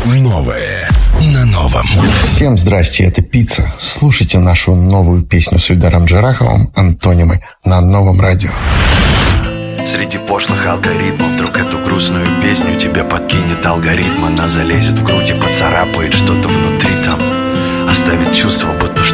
Новое на новом. Всем здрасте, это Пицца. Слушайте нашу новую песню с Ильдаром Джараховым «Антонимы» на Новом радио. Среди пошлых алгоритмов вдруг эту грустную песню тебе подкинет алгоритм. Она залезет в грудь и поцарапает что-то внутри там, оставит чувство, будто